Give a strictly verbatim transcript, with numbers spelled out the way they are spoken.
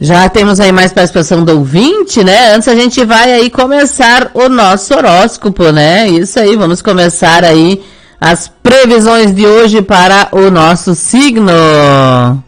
Já temos aí mais participação do ouvinte, né? Antes a gente vai aí começar o nosso horóscopo, né? Isso aí, vamos começar aí as previsões de hoje para o nosso signo.